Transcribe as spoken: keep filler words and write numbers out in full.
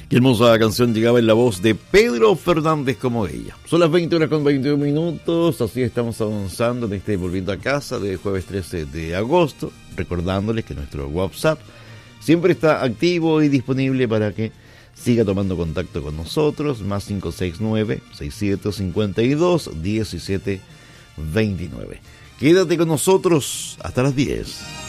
Qué hermosa canción llegaba en la voz de Pedro Fernández como ella. Son las veinte horas con veintiún minutos, así estamos avanzando en este Volviendo a Casa de jueves trece de agosto, recordándoles que nuestro WhatsApp siempre está activo y disponible para que siga tomando contacto con nosotros, más cinco seis nueve, seis siete cinco dos, uno siete dos nueve. Quédate con nosotros hasta las diez.